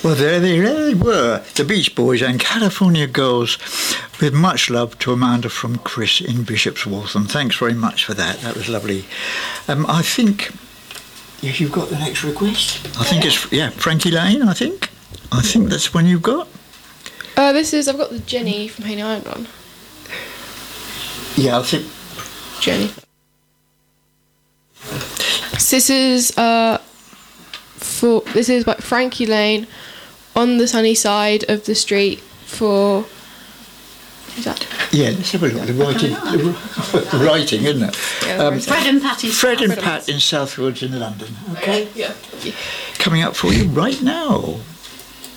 Well, there they were, the Beach Boys and California Girls, with much love to Amanda from Chris in Bishop's Waltham. Thanks very much for that. That was lovely. I think you've got the next request. I think it's Frankie Lane. I think that's one you've got. I've got the Jenny from Haney Iron one. Yeah, I think Jenny. This is by Frankie Lane, On the Sunny Side of the Street for. Who's that? Yeah, let's have a look. The writing, isn't it? Yeah, Fred and Pat. Fred and Pat in Southwoods in London. Okay. Yeah. Coming up for you right now.